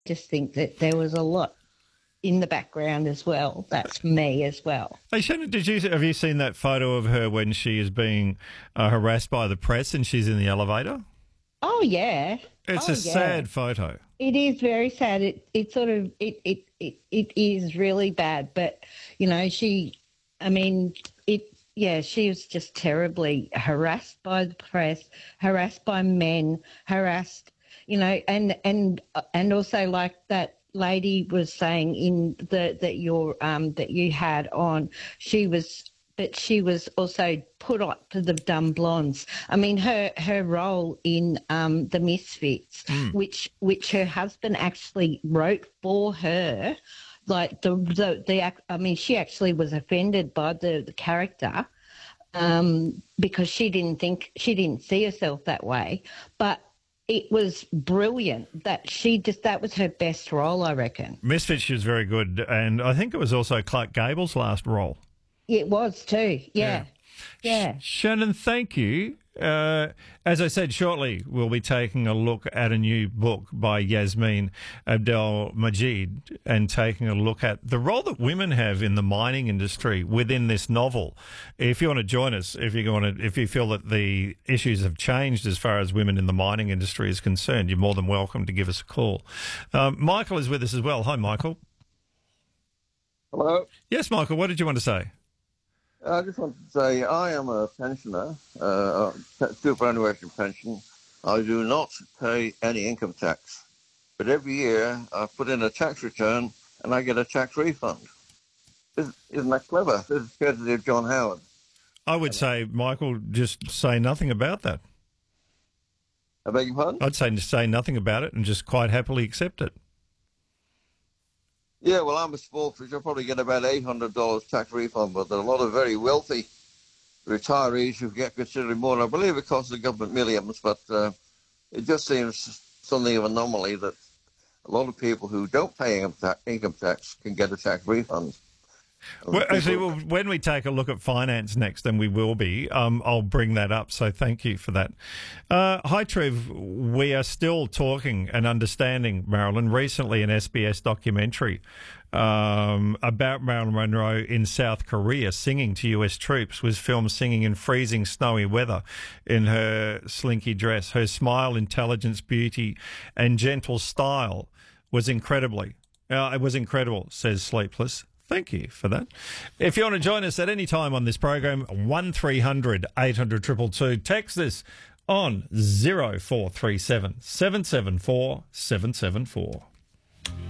just think that there was a lot in the background as well. That's me as well. Hey, Shannon, have you seen that photo of her when she is being harassed by the press and she's in the elevator? Oh yeah, It's a sad photo. It is very sad. It is really bad. But she was just terribly harassed by the press, harassed by men, harassed, and also like that lady was saying that you had on, she was also put up to the Dumb Blondes. I mean, her role in the Misfits, which her husband actually wrote for her, like she actually was offended by the character because she didn't see herself that way, but it was brilliant that was her best role, I reckon. Misfits, she was very good, and I think it was also Clark Gable's last role. It was too, yeah. Shannon, thank you. As I said, shortly we'll be taking a look at a new book by Yasmin Abdel-Majid and taking a look at the role that women have in the mining industry within this novel. If you want to join us, if you feel that the issues have changed as far as women in the mining industry is concerned, you're more than welcome to give us a call. Michael is with us as well. Hi, Michael. Hello. Yes, Michael, what did you want to say? I just wanted to say I am a pensioner, superannuation pension. I do not pay any income tax, but every year I put in a tax return and I get a tax refund. Isn't that clever? This is courtesy of John Howard. I would say, Michael, just say nothing about that. I beg your pardon? I'd say nothing about it and just quite happily accept it. Yeah, well, I'm a small fish. I'll probably get about $800 tax refund, but there are a lot of very wealthy retirees who get considerably more. And I believe it costs the government millions, but it just seems something of an anomaly that a lot of people who don't pay income tax can get a tax refund. Well, actually, when we take a look at finance next, and we will be, I'll bring that up. So thank you for that. Hi, Trev. We are still talking and understanding, Marilyn. Recently, an SBS documentary about Marilyn Monroe in South Korea singing to US troops was filmed singing in freezing snowy weather in her slinky dress. Her smile, intelligence, beauty, and gentle style was it was incredible, says Sleepless. Thank you for that. If you want to join us at any time on this program, 1300 800 222. Text us on 0437 774 774.